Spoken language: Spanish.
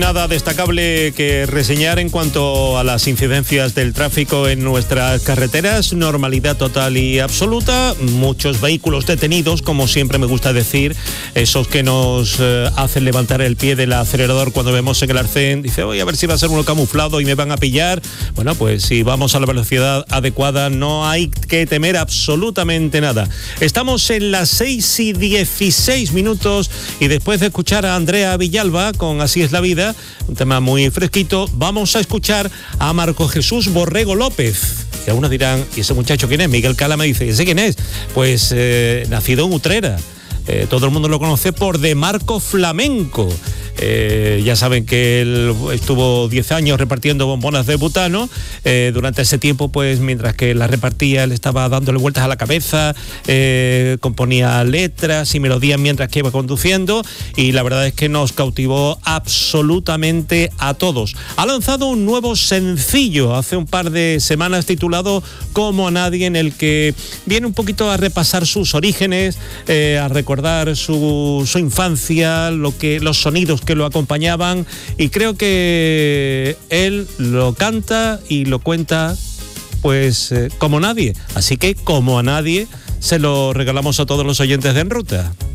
Nada destacable que reseñar en cuanto a las incidencias del tráfico en nuestras carreteras. Normalidad total y absoluta. Muchos vehículos detenidos, como siempre me gusta decir, esos que nos hacen levantar el pie del acelerador cuando vemos en el arcén. Dice, voy a ver si va a ser uno camuflado y me van a pillar. Bueno, pues si vamos a la velocidad adecuada no hay que temer absolutamente nada. Estamos en las 6:16 y después de escuchar a Andrea Villalba con Así es la vida, un tema muy fresquito, vamos a escuchar a Marco Jesús Borrego López. Y algunos dirán, ¿y ese muchacho quién es? Miguel Cala me dice, ¿ese quién es? Pues nacido en Utrera. Todo el mundo lo conoce por De Marco Flamenco. Ya saben que él estuvo 10 años repartiendo bombonas de butano. Durante ese tiempo, pues mientras que las repartía, él estaba dándole vueltas a la cabeza, componía letras y melodías mientras que iba conduciendo, y la verdad es que nos cautivó absolutamente a todos. Ha lanzado un nuevo sencillo hace un par de semanas titulado Como a Nadie, en el que viene un poquito a repasar sus orígenes, a recordar su infancia, los sonidos que lo acompañaban, y creo que él lo canta y lo cuenta pues como nadie, así que como a nadie se lo regalamos a todos los oyentes de En Ruta.